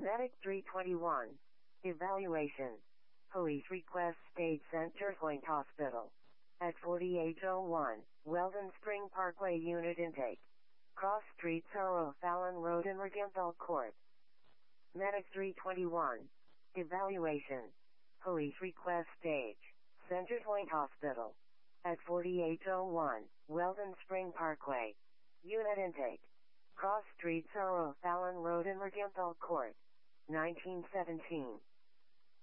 Medic 321. Evaluation. Police request state Center Point Hospital. At 4801, Weldon Spring Parkway Unit Intake. Cross Street Sorrow Fallon Road in Mercantile Court. Medic 321. Evaluation. Police request stage. Center Point Hospital. At 4801, Weldon Spring Parkway. Unit Intake. Cross Street Sorrow Fallon Road in Mercantile Court. 1917.